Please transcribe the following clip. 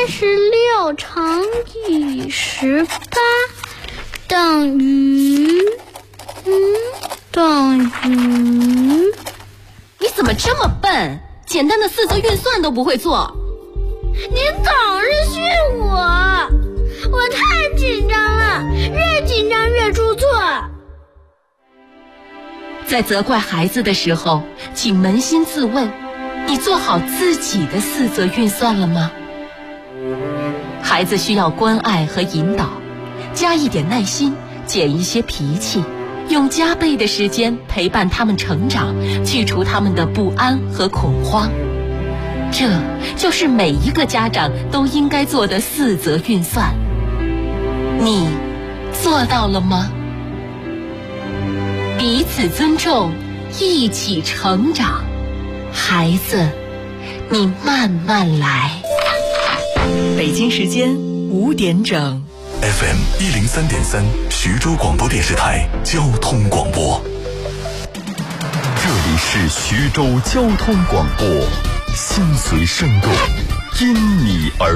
36乘以18等于你怎么这么笨？简单的四则运算都不会做。 您总是训我太紧张了，越紧张越出错。 在责怪孩子的时候，请扪心自问，你做好自己的四则运算了吗？孩子需要关爱和引导，加一点耐心，减一些脾气，用加倍的时间陪伴他们成长，去除他们的不安和恐慌。这就是每一个家长都应该做的四则运算。你做到了吗？彼此尊重，一起成长。孩子，你慢慢来。北京时间5点整。 FM 103.3，徐州广播电视台交通广播。 这里是徐州交通广播，心随声动，因你而